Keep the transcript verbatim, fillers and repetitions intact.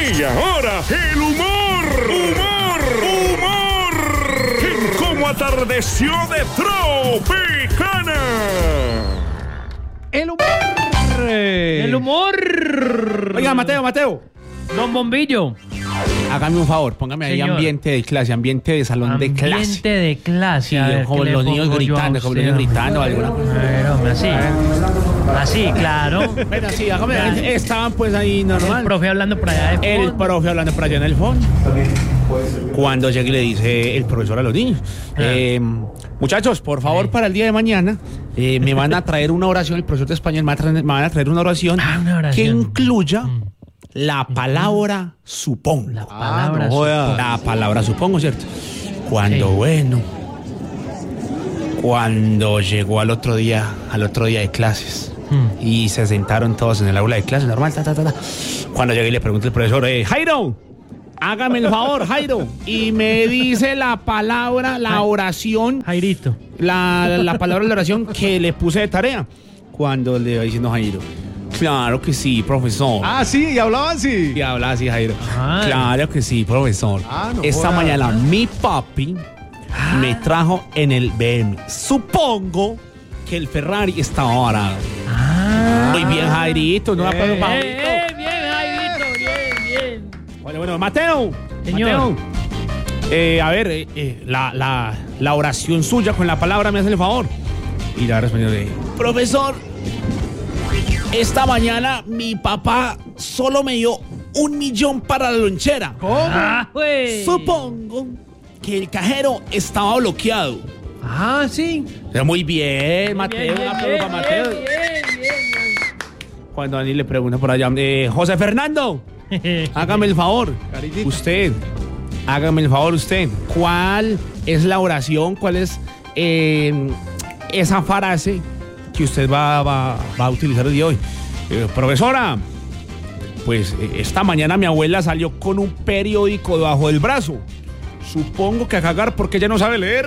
Y ahora, el humor. ¡Humor! ¡Humor! En Cómo atardeció de Tropicana. El humor. El humor. Oiga, Mateo, Mateo. Don Bombillo. Hágame un favor, póngame ahí Señor. ambiente de clase, ambiente de salón Ambiente de clase. de clase. Sí, a ver, como ¿qué los le niños pongo yo a gritando, como los usted? niños gritando, alguna cosa. A ver, hombre, así. Así, claro. Bueno, sí, hágame. Estaban pues ahí El normal. profe hablando por allá de El fondo. profe hablando por allá en el fondo. Cuando llega y le dice el profesor a los niños, eh, muchachos, por favor, Sí. para el día de mañana eh, me van a traer una oración, el profesor de español me va a traer, me van a traer una oración, Ah, una oración. que incluya Mm. la palabra supongo. La palabra no joda. supongo. La palabra supongo, ¿cierto? Cuando, Sí. bueno, cuando llegó al otro día, al otro día de clases, Mm. y se sentaron todos en el aula de clases, normal, ta, ta, ta, ta. Cuando llegué y le pregunté al profesor, eh, Jairo, hágame el favor, Jairo, y me dice la palabra, la oración, Jairito. la, la palabra de la oración que le puse de tarea. Cuando le iba diciendo Jairo, claro que sí, profesor. Ah, sí, y hablaban así. Y habla así, Jairo. Ay. Claro que sí, profesor. Ah, no Esta joda. mañana mi papi me trajo en el B M. Supongo que el Ferrari estaba varado. Ah. Muy bien, Jairito. No Eh, me Eh, eh, bien, Jairito, bien, bien. Bueno, bueno, Mateo. Señor. Mateo. Eh, a ver, eh, eh, la, la, la oración suya con la palabra, me hace el favor. Y le respondió de, profesor, esta mañana mi papá solo me dio un millón para la lonchera. Ah, pues. Supongo que el cajero estaba bloqueado. Ah, sí. Pero muy bien, Mateo. Bien, Un aplauso bien, para Mateo. bien, bien, bien, Cuando Dani le pregunta por allá, eh, José Fernando, bien. hágame el favor. Cariñito. Usted, hágame el favor usted. ¿Cuál es la oración? ¿Cuál es eh, esa frase que usted va, va, va a utilizar el día de hoy? Eh, profesora, pues eh, esta mañana mi abuela salió con un periódico debajo del brazo. Supongo que a cagar porque ella no sabe leer.